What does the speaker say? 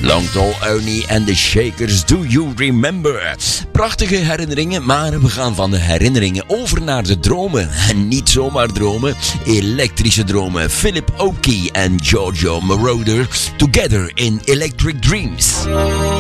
Long Tall Ernie en de Shakers, Do You Remember? Prachtige herinneringen, maar we gaan van de herinneringen over naar de dromen. En niet zomaar dromen, elektrische dromen. Philip Oakey en Giorgio Moroder, Together in Electric Dreams.